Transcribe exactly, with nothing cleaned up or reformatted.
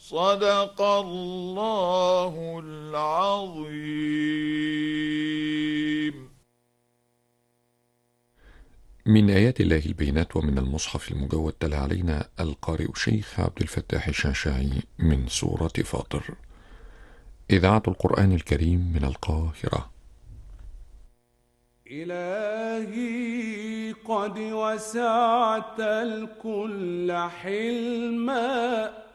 صدق الله العظيم. من آيات الله البينات ومن المصحف المجود تلا علينا القارئ الشيخ عبد الفتاح الشعشاعي من سورة فاطر. إذاعة القرآن الكريم من القاهرة. إلهي قد وسعت الكل حلما